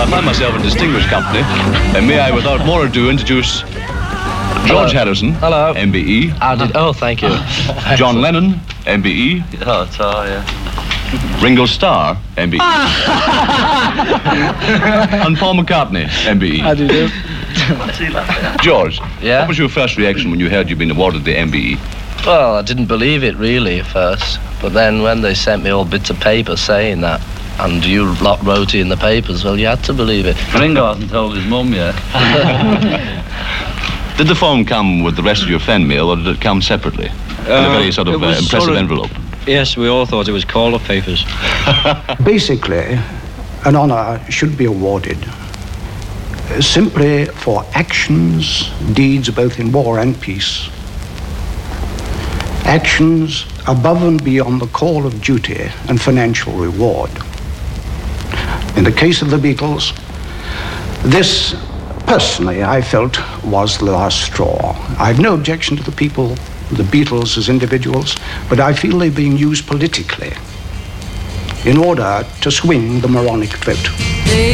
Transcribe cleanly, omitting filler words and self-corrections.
I find myself in distinguished company, and may I, without more ado, introduce George Harrison, Hello. MBE. Thank you. John Lennon, MBE. Oh, it's all, yeah. Ringo Starr, MBE. And Paul McCartney, MBE. How do you do? George, Yeah? what was your first reaction when you heard you'd been awarded the MBE? Well, I didn't believe it really at first, but then when they sent me all bits of paper saying that, and you lot wrote it in the papers, well, you had to believe it. Ringo hasn't told his mum yet. Did the phone come with the rest of your fan mail, or did it come separately? In a very sort of impressive envelope? Yes, we all thought it was call-up papers. Basically, an honor should be awarded simply for actions, deeds both in war and peace. Actions above and beyond the call of duty and financial reward. In the case of the Beatles, this, personally, I felt was the last straw. I have no objection to the people, the Beatles as individuals, but I feel they're being used politically in order to swing the moronic vote.